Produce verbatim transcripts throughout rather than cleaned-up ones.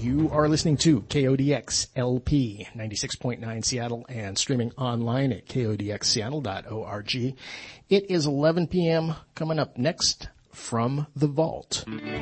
You are listening to K O D X L P ninety-six point nine Seattle and streaming online at K O D X Seattle dot org. It is eleven p.m. Coming up next, From the Vault.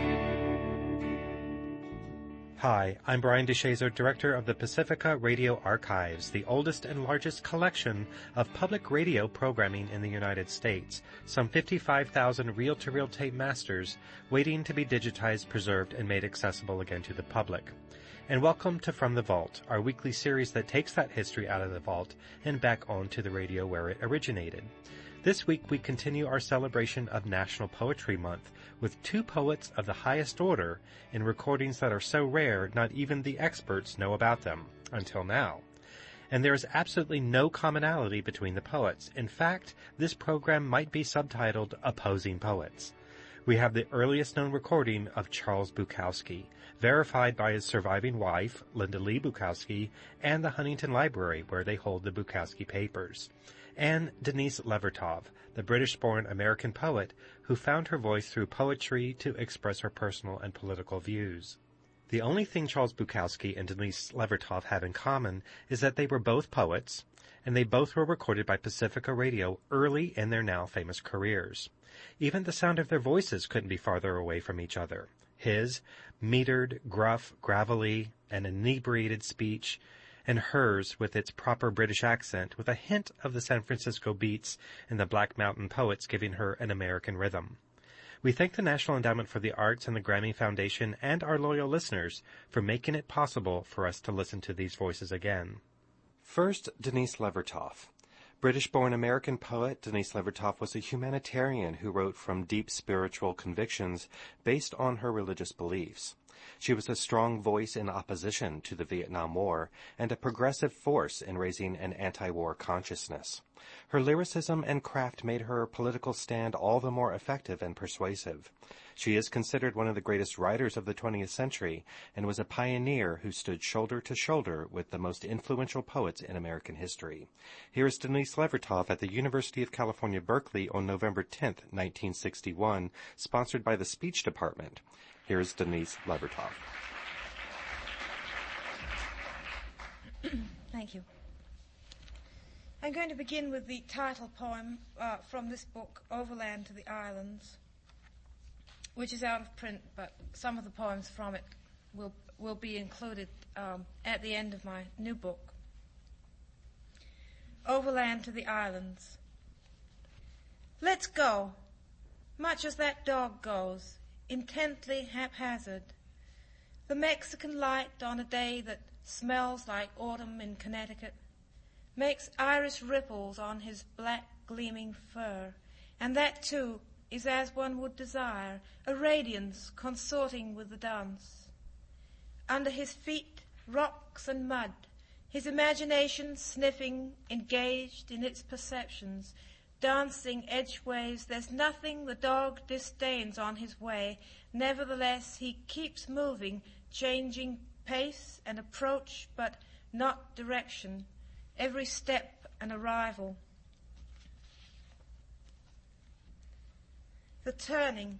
Hi, I'm Brian DeShazer, Director of the Pacifica Radio Archives, the oldest and largest collection of public radio programming in the United States. Some fifty-five thousand reel-to-reel tape masters waiting to be digitized, preserved, and made accessible again to the public. And welcome to From the Vault, our weekly series that takes that history out of the vault and back onto the radio where it originated. This week we continue our celebration of National Poetry Month with two poets of the highest order in recordings that are so rare not even the experts know about them, until now. And there is absolutely no commonality between the poets. In fact, this program might be subtitled Opposing Poets. We have the earliest known recording of Charles Bukowski, verified by his surviving wife, Linda Lee Bukowski, and the Huntington Library, where they hold the Bukowski papers. And Denise Levertov, the British-born American poet who found her voice through poetry to express her personal and political views. The only thing Charles Bukowski and Denise Levertov have in common is that they were both poets, and they both were recorded by Pacifica Radio early in their now famous careers. Even the sound of their voices couldn't be farther away from each other. His, metered, gruff, gravelly, and inebriated speech, and hers with its proper British accent, with a hint of the San Francisco beats and the Black Mountain poets giving her an American rhythm. We thank the National Endowment for the Arts and the Grammy Foundation and our loyal listeners for making it possible for us to listen to these voices again. First, Denise Levertov. British-born American poet Denise Levertov was a humanitarian who wrote from deep spiritual convictions based on her religious beliefs. She was a strong voice in opposition to the Vietnam War and a progressive force in raising an anti-war consciousness. Her lyricism and craft made her political stand all the more effective and persuasive. She is considered one of the greatest writers of the twentieth century and was a pioneer who stood shoulder to shoulder with the most influential poets in American history. Here is Denise Levertov at the University of California, Berkeley on November tenth, nineteen sixty-one, sponsored by the Speech Department. Here's Denise Levertov. Thank you. I'm going to begin with the title poem uh, from this book, Overland to the Islands, which is out of print, but some of the poems from it will will be included um, at the end of my new book. Overland to the Islands. Let's go, much as that dog goes, intently haphazard. The Mexican light on a day that smells like autumn in Connecticut makes iris ripples on his black gleaming fur, and that too is as one would desire, a radiance consorting with the dance. Under his feet, rocks and mud, his imagination sniffing, engaged in its perceptions, dancing edgeways, there's nothing the dog disdains on his way. Nevertheless, he keeps moving, changing pace and approach, but not direction, every step an arrival. The turning,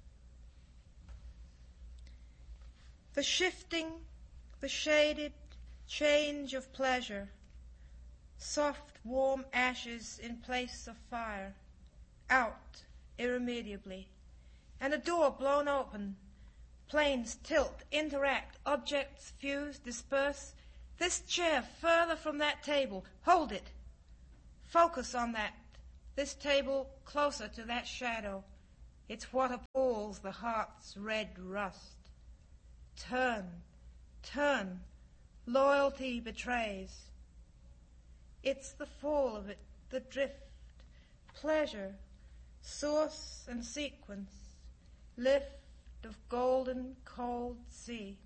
the shifting, the shaded change of pleasure, soft, warm ashes in place of fire, out irremediably, and a door blown open, planes tilt, interact, objects fuse, disperse. This chair further from that table, hold it, focus on that, this table closer to that shadow. It's what appalls the heart's red rust. Turn, turn, loyalty betrays. It's the fall of it, the drift, pleasure, source and sequence, lift of golden, cold sea.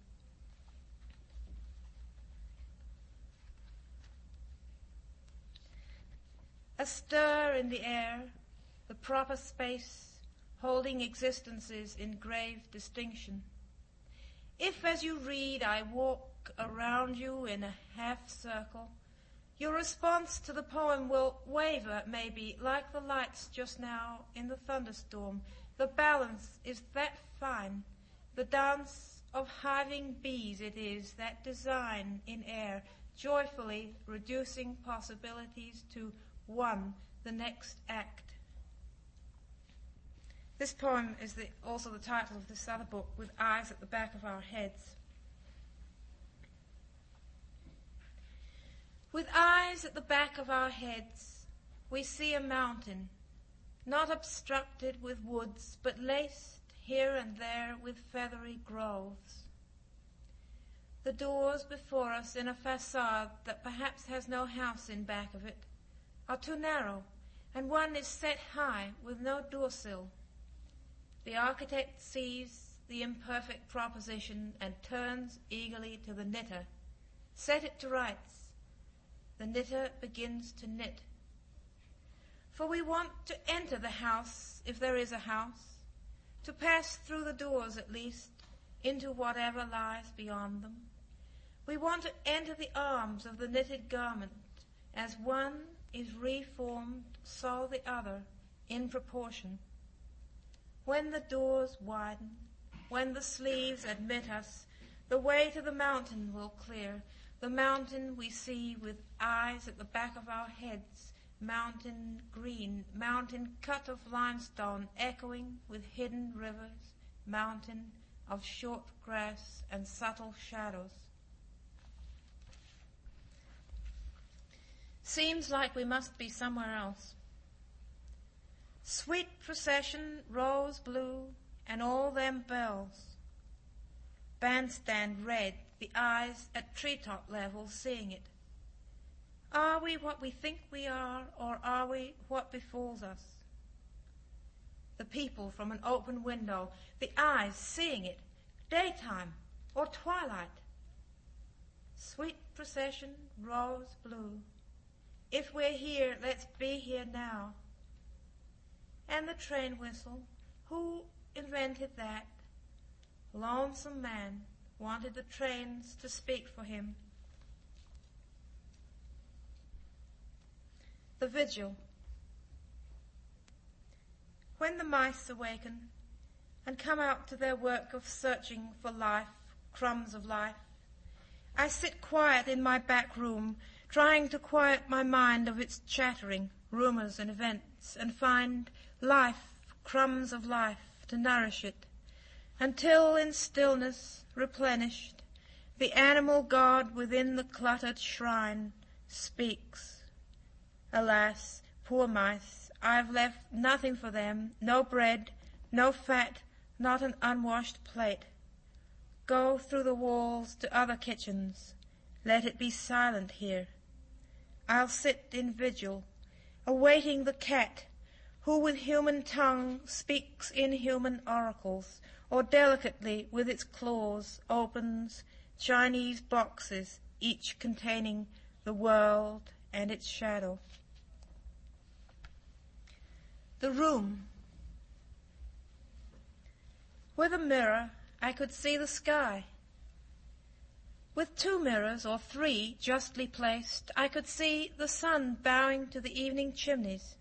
A stir in the air, the proper space, holding existences in grave distinction. If as you read I walk around you in a half circle, your response to the poem will waver, maybe, like the lights just now in the thunderstorm. The balance is that fine, the dance of hiving bees it is that design in air, joyfully reducing possibilities to one, the next act. This poem is the, also the title of this other book, With Eyes at the Back of Our Heads. With eyes at the back of our heads, we see a mountain, not obstructed with woods, but laced here and there with feathery groves. The doors before us in a facade that perhaps has no house in back of it are too narrow, and one is set high with no doorsill. The architect sees the imperfect proposition and turns eagerly to the knitter. Set it to rights. The knitter begins to knit. For we want to enter the house, if there is a house, to pass through the doors at least, into whatever lies beyond them. We want to enter the arms of the knitted garment. As one is reformed, so the other, in proportion. When the doors widen, when the sleeves admit us, the way to the mountain will clear, the mountain we see with eyes at the back of our heads, mountain green, mountain cut of limestone, echoing with hidden rivers, mountain of short grass and subtle shadows. Seems like we must be somewhere else. Sweet procession, rose blue, and all them bells. Bandstand red, the eyes at treetop level seeing it. Are we what we think we are, or are we what befalls us? The people from an open window, the eyes seeing it, daytime or twilight. Sweet procession, rose blue. If we're here, let's be here now. And the train whistle, who invented that? Lonesome man wanted the trains to speak for him. The vigil. When the mice awaken and come out to their work of searching for life, crumbs of life, I sit quiet in my back room, trying to quiet my mind of its chattering, rumors and events, and find life, crumbs of life, to nourish it, until in stillness, replenished, the animal god within the cluttered shrine speaks. Alas, poor mice, I've left nothing for them, no bread, no fat, not an unwashed plate. Go through the walls to other kitchens. Let it be silent here. I'll sit in vigil, awaiting the cat, who with human tongue speaks inhuman oracles, or delicately with its claws opens Chinese boxes, each containing the world and its shadow. The room. With a mirror, I could see the sky. With two mirrors, or three, justly placed, I could see the sun bowing to the evening chimneys.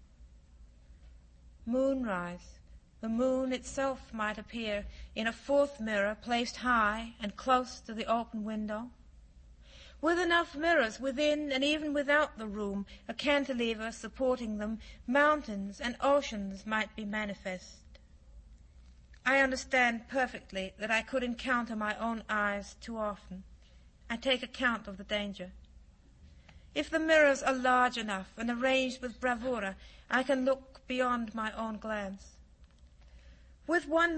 Moonrise. The moon itself might appear in a fourth mirror placed high and close to the open window. With enough mirrors within and even without the room, a cantilever supporting them, mountains and oceans might be manifest. I understand perfectly that I could encounter my own eyes too often. I take account of the danger. If the mirrors are large enough and arranged with bravura, I can look beyond my own glance. With one